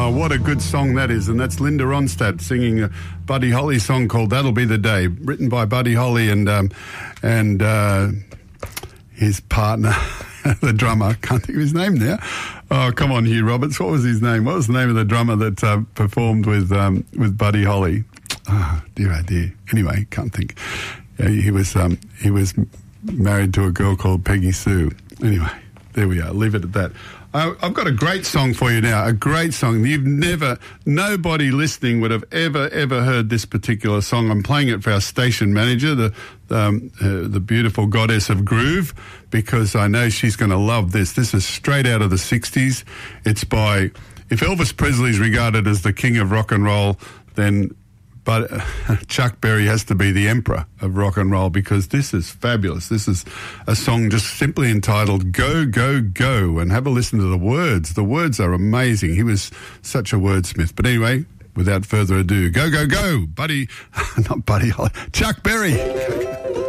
Oh, what a good song that is. And that's Linda Ronstadt singing a Buddy Holly song called That'll Be the Day, written by Buddy Holly and his partner, the drummer. Can't think of his name now. Oh, come on, Hugh Roberts. What was his name? What was the name of the drummer that performed with Buddy Holly? Oh, dear. Anyway, can't think. He was married to a girl called Peggy Sue. Anyway, there we are. Leave it at that. I've got a great song for you now, a great song. Nobody listening would have ever heard this particular song. I'm playing it for our station manager, the beautiful goddess of groove, because I know she's going to love this. This is straight out of the 60s. It's by, if Elvis Presley's regarded as the king of rock and roll, then Chuck Berry has to be the emperor of rock and roll, because this is fabulous. This is a song just simply entitled Go, Go, Go, and have a listen to the words. The words are amazing. He was such a wordsmith. But anyway, without further ado, go, go, go, Chuck Berry.